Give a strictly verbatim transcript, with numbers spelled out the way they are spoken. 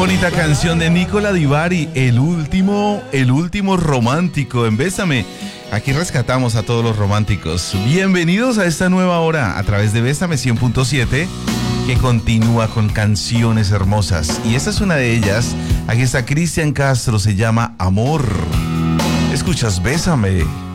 bonita canción de Nicola Di Bari, el último, el último romántico en Bésame. Aquí rescatamos a todos los románticos. Bienvenidos a esta nueva hora a través de Bésame cien punto siete, que continúa con canciones hermosas. Y esta es una de ellas. Aquí está Cristian Castro, se llama Amor. Escuchas Bésame.